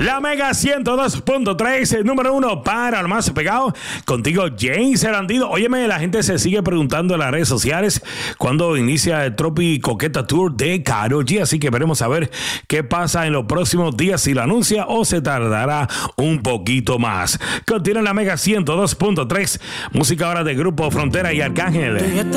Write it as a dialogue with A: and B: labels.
A: La Mega 102.3, número 1 para el más pegado. Contigo, James el Bandido. Óyeme, la gente se sigue preguntando en las redes sociales cuándo inicia el Tropi Coqueta Tour de Karol G. Así que veremos a ver qué pasa en los próximos días, si lo anuncia o se tardará un poquito más. Continúa la Mega 102.3. Música ahora de Grupo Frontera y Arcángel.